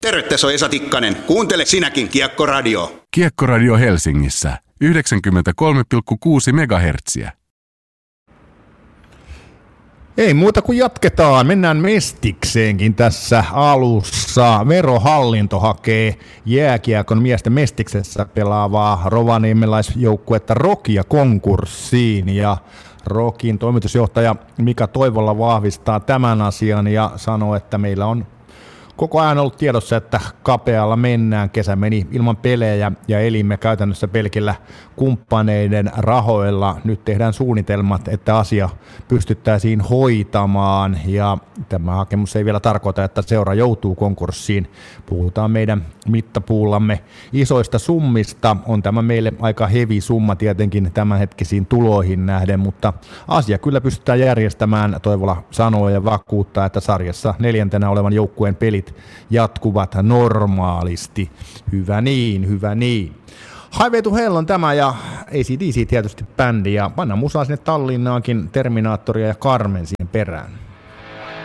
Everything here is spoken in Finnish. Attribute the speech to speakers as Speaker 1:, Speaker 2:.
Speaker 1: Terve, se on Esa Tikkanen. Kuuntele sinäkin Kiekko-radio.
Speaker 2: Kiekko-radio Helsingissä 93,6 MHz.
Speaker 3: Ei muuta kuin jatketaan. Mennään Mestikseenkin tässä alussa. Verohallinto hakee jääkiekon miesten Mestiksessä pelaavaa rovaniemeläisjoukkuetta Rokia konkurssiin. Ja Rokin toimitusjohtaja Mika Toivola vahvistaa tämän asian ja sanoo, että meillä on koko ajan ollut tiedossa, että kapealla mennään. Kesä meni ilman pelejä ja elimme käytännössä pelkillä kumppaneiden rahoilla. Nyt tehdään suunnitelmat, että asia pystyttäisiin hoitamaan ja tämä hakemus ei vielä tarkoita, että seura joutuu konkurssiin. Puhutaan meidän mittapuullamme isoista summista. On tämä meille aika heavy summa tietenkin tämänhetkisiin tuloihin nähden, mutta asia kyllä pystytään järjestämään. Toivola sanoo ja vakuuttaa, että sarjassa 4. olevan joukkueen pelit jatkuvat normaalisti. Hyvä niin, hyvä niin. Highway to Hell on tämä ja AC/DC tietysti bändi ja panna musaa sinne Tallinnaankin, Terminaattoria ja Carmen siihen perään.